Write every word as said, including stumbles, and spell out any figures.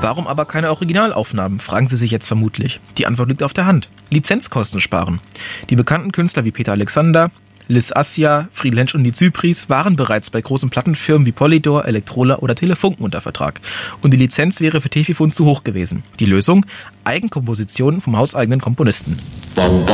Warum aber keine Originalaufnahmen, fragen Sie sich jetzt vermutlich. Die Antwort liegt auf der Hand. Lizenzkosten sparen. Die bekannten Künstler wie Peter Alexander, Liz Assia, Friedel Hensch und die Zypris waren bereits bei großen Plattenfirmen wie Polydor, Elektrola oder Telefunken unter Vertrag. Und die Lizenz wäre für Tefifund zu hoch gewesen. Die Lösung? Eigenkompositionen vom hauseigenen Komponisten.